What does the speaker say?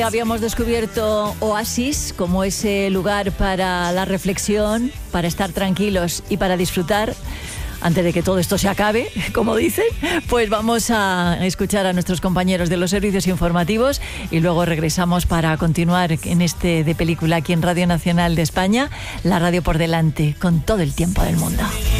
Habíamos descubierto Oasis como ese lugar para la reflexión, para estar tranquilos y para disfrutar. Antes de que todo esto se acabe, como dicen, pues vamos a escuchar a nuestros compañeros de los servicios informativos y luego regresamos para continuar en este de película aquí en Radio Nacional de España, la radio por delante, con todo el tiempo del mundo.